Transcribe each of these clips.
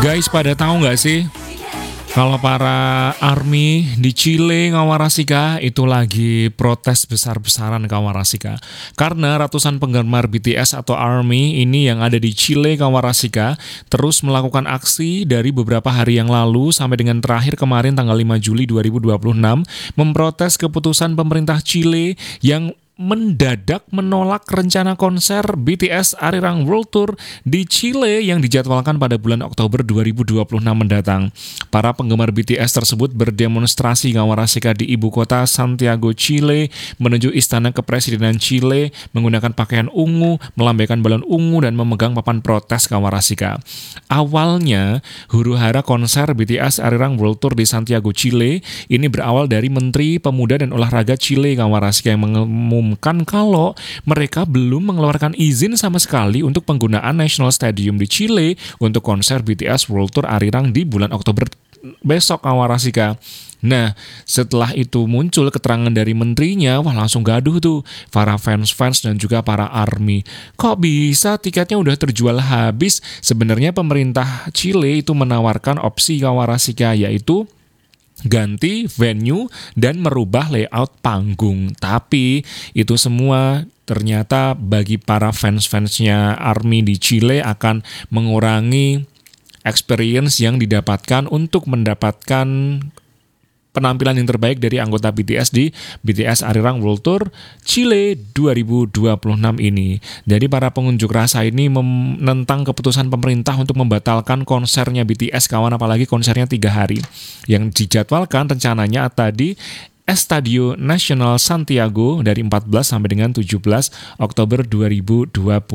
Guys, pada tahu nggak sih kalau para ARMY di Chile Kawarasika itu lagi protes besar-besaran Kawarasika karena ratusan penggemar BTS atau ARMY ini yang ada di Chile Kawarasika terus melakukan aksi dari beberapa hari yang lalu sampai dengan terakhir kemarin tanggal 5 Juli 2026 memprotes keputusan pemerintah Chile yang mendadak menolak rencana konser BTS Arirang World Tour di Chile yang dijadwalkan pada bulan Oktober 2026 mendatang. Para penggemar BTS tersebut berdemonstrasi Kawarasika di ibu kota Santiago, Chile, menuju istana kepresidenan Chile menggunakan pakaian ungu, melambaikan balon ungu, dan memegang papan protes Kawarasika. Awalnya, huru-hara konser BTS Arirang World Tour di Santiago, Chile ini berawal dari Menteri Pemuda dan Olahraga Chile Kawarasika yang mengumumkan kalau mereka belum mengeluarkan izin sama sekali untuk penggunaan National Stadium di Chile untuk konser BTS World Tour Arirang di bulan Oktober besok Kawarasika. Nah, setelah itu muncul keterangan dari menterinya, wah langsung gaduh tuh para fans-fans dan juga para ARMY. Kok bisa tiketnya udah terjual habis? Sebenarnya pemerintah Chile itu menawarkan opsi Kawarasika, yaitu ganti venue dan merubah layout panggung. Tapi itu semua ternyata bagi para fans-fansnya ARMY di Chile akan mengurangi experience yang didapatkan untuk mendapatkan penampilan yang terbaik dari anggota BTS di BTS Arirang World Tour Chile 2026 ini. Jadi para pengunjuk rasa ini menentang keputusan pemerintah untuk membatalkan konsernya BTS, kawan, apalagi konsernya 3 hari. Yang dijadwalkan rencananya tadi Estadio Nacional Santiago dari 14 sampai dengan 17 Oktober 2026.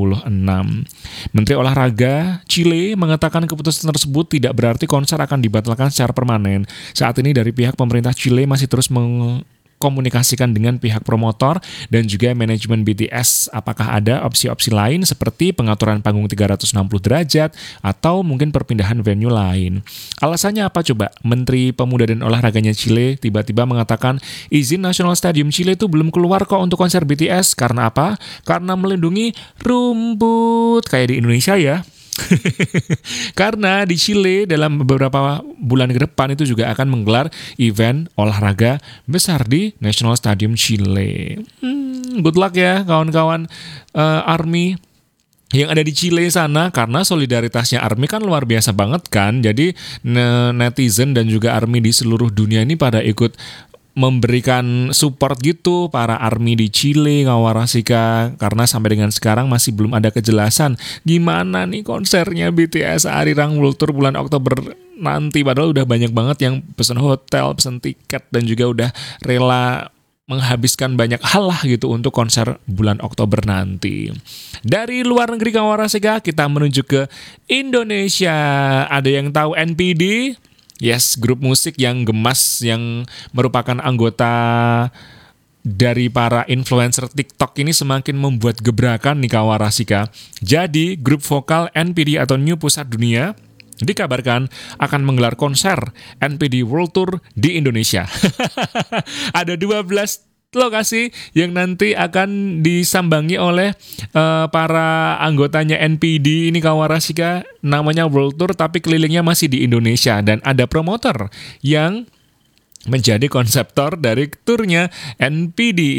Menteri Olahraga Chile mengatakan keputusan tersebut tidak berarti konser akan dibatalkan secara permanen. Saat ini dari pihak pemerintah Chile masih terus mengkomunikasikan dengan pihak promotor dan juga manajemen BTS apakah ada opsi-opsi lain seperti pengaturan panggung 360 derajat atau mungkin perpindahan venue lain. Alasannya apa coba? Menteri Pemuda dan Olahraganya Chile tiba-tiba mengatakan izin National Stadium Chile itu belum keluar kok untuk konser BTS. Karena apa? Karena melindungi rumput kayak di Indonesia ya. Karena di Chile dalam beberapa bulan ke depan itu juga akan menggelar event olahraga besar di National Stadium Chile. Good luck ya kawan-kawan ARMY yang ada di Chile sana, karena solidaritasnya ARMY kan luar biasa banget kan. Jadi netizen dan juga ARMY di seluruh dunia ini pada ikut memberikan support gitu para ARMY di Chile Kawarasika, karena sampai dengan sekarang masih belum ada kejelasan gimana nih konsernya BTS Arirang World Tour bulan Oktober nanti. Padahal udah banyak banget yang pesan hotel, pesan tiket, dan juga udah rela menghabiskan banyak hal lah gitu untuk konser bulan Oktober nanti. Dari luar negeri Kawarasika kita menuju ke Indonesia. Ada yang tahu NPD? Yes, grup musik yang gemas yang merupakan anggota dari para influencer TikTok ini semakin membuat gebrakan nih Kawarasika. Jadi, grup vokal NPD atau New Pusat Dunia dikabarkan akan menggelar konser NPD World Tour di Indonesia. Ada 12 lokasi yang nanti akan disambangi oleh para anggotanya NPD ini Kawarasika, namanya World Tour tapi kelilingnya masih di Indonesia, dan ada promotor yang menjadi konseptor dari turnya NPD